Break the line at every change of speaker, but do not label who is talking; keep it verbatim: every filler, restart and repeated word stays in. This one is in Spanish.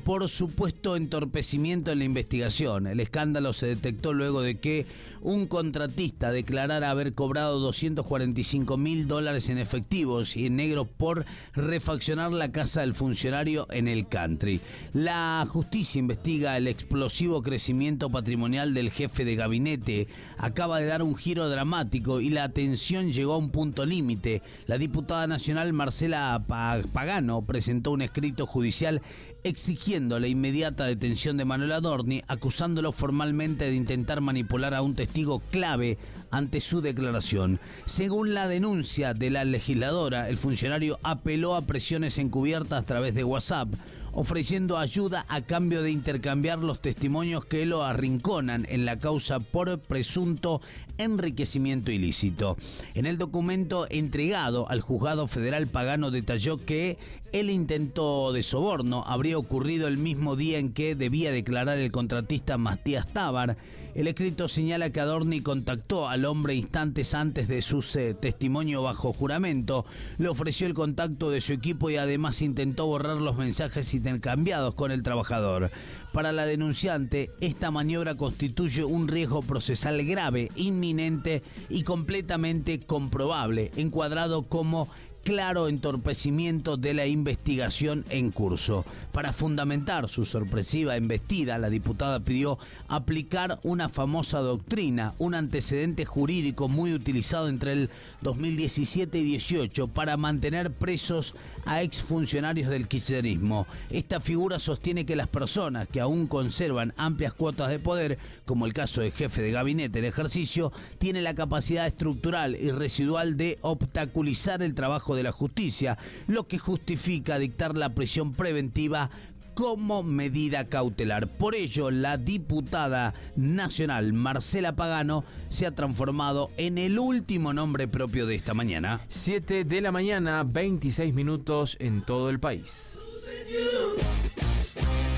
por supuesto entorpecimiento en la investigación. El escándalo se detectó luego de que un contratista declarara haber cobrado doscientos cuarenta y cinco mil dólares en efectivos y en negro por refaccionar la casa del funcionario en el country. La justicia investiga el explosivo crecimiento patrimonial del jefe de gabinete. Acaba de dar un giro dramático y la tensión llegó a un punto límite. La diputada nacional Marcela Pagano presentó un escrito judicial exigiendo la inmediata detención de Manuel Adorni, acusándolo formalmente de intentar manipular a un testigo clave ante su declaración. Según la denuncia de la legisladora, el funcionario apeló a presiones encubiertas a través de WhatsApp, ofreciendo ayuda a cambio de intercambiar los testimonios que lo arrinconan en la causa por presunto enriquecimiento ilícito. En el documento entregado al juzgado federal, Pagano detalló que el intento de soborno habría ocurrido el mismo día en que debía declarar el contratista Matías Tábar. El escrito señala que Adorni contactó al hombre instantes antes de su eh, testimonio bajo juramento, le ofreció el contacto de su equipo y además intentó borrar los mensajes intercambiados con el trabajador. Para la denunciante, esta maniobra constituye un riesgo procesal grave, inminente y completamente comprobable, encuadrado como claro entorpecimiento de la investigación en curso. Para fundamentar su sorpresiva embestida, la diputada pidió aplicar una famosa doctrina, un antecedente jurídico muy utilizado entre el dos mil diecisiete y dieciocho para mantener presos a exfuncionarios del kirchnerismo. Esta figura sostiene que las personas que aún conservan amplias cuotas de poder, como el caso del jefe de gabinete en ejercicio, tienen la capacidad estructural y residual de obstaculizar el trabajo de la justicia, lo que justifica dictar la prisión preventiva como medida cautelar. Por ello, la diputada nacional Marcela Pagano se ha transformado en el último nombre propio de esta mañana.
siete de la mañana, veintiséis minutos en todo el país.